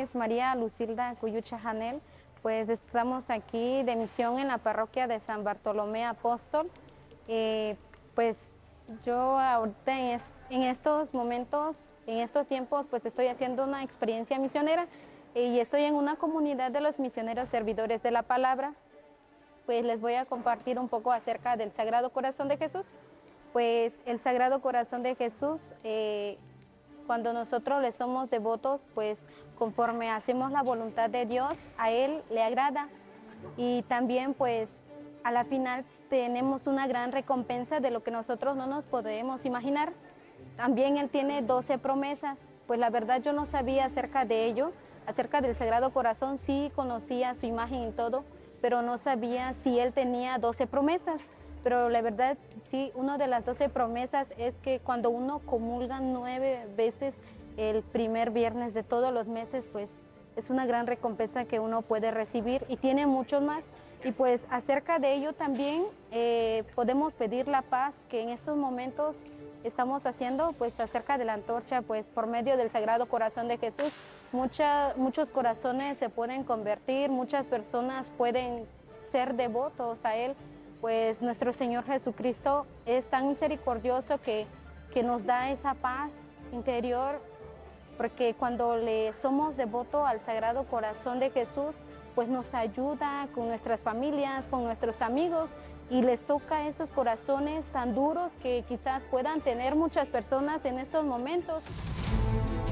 es María Lucilda Cuyucha Janel. Pues estamos aquí de misión en la parroquia de San Bartolomé Apóstol. Pues yo ahorita en estos momentos, en estos tiempos, pues estoy haciendo una experiencia misionera y estoy en una comunidad de los misioneros servidores de la palabra. Pues les voy a compartir un poco acerca del Sagrado Corazón de Jesús. Pues el Sagrado Corazón de Jesús, cuando nosotros le somos devotos, pues conforme hacemos la voluntad de Dios, a Él le agrada. Y también pues a la final tenemos una gran recompensa de lo que nosotros no nos podemos imaginar. También Él tiene 12 promesas. Pues la verdad yo no sabía acerca de ello, acerca del Sagrado Corazón. Sí conocía su imagen y todo, pero no sabía si Él tenía 12 promesas. Pero la verdad, sí, una de las 12 promesas es que cuando uno comulga 9 veces el primer viernes de todos los meses, pues es una gran recompensa que uno puede recibir y tiene muchos más. Y pues acerca de ello también podemos pedir la paz que en estos momentos estamos haciendo, pues acerca de la antorcha, pues por medio del Sagrado Corazón de Jesús, muchos corazones se pueden convertir, muchas personas pueden ser devotos a Él. Pues nuestro Señor Jesucristo es tan misericordioso que nos da esa paz interior, porque cuando le somos devotos al Sagrado Corazón de Jesús, pues nos ayuda con nuestras familias, con nuestros amigos, y les toca esos corazones tan duros que quizás puedan tener muchas personas en estos momentos.